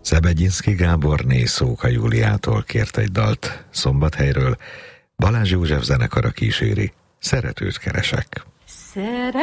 Szebegyinszky Gáborné Szóka Júliától kért egy dalt Szombathelyről, Balázs József zenekara kíséri, Szeretőt keresek.